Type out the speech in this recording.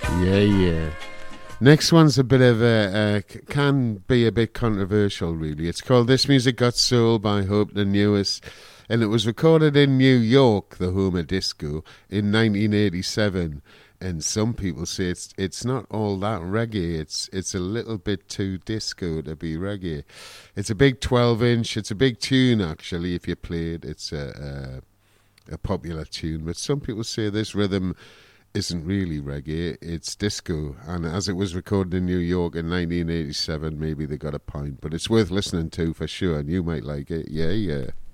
Yeah, yeah. Next one's a bit of can be a bit controversial, really. It's called This Music Got Soul by Hope the Newest, and it was recorded in New York, the home of disco, in 1987. And some people say it's not all that reggae. It's a little bit too disco to be reggae. It's a big 12-inch. It's a big tune, actually, if you play it. It's a popular tune. But some people say this rhythm isn't really reggae, it's disco. And as it was recorded in New York in 1987, maybe they got a point. But it's worth listening to for sure, and you might like it. Yeah, yeah.